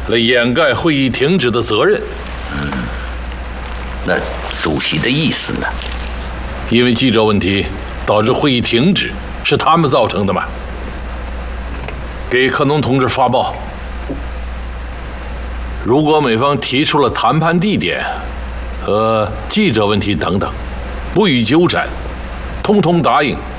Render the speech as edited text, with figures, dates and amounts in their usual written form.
来掩盖会议停止的责任。 那主席的意思呢？ 因为记者问题导致会议停止，是他们造成的嘛？给克农同志发报，如果美方提出了谈判地点和记者问题等等，不予纠缠，通通答应